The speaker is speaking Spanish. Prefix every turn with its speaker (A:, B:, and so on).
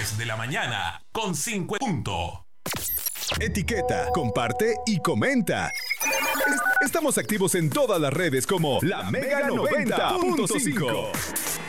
A: 10 de la mañana con 50 puntos.
B: Etiqueta, comparte y comenta. Estamos activos en todas las redes como La Mega 90.5.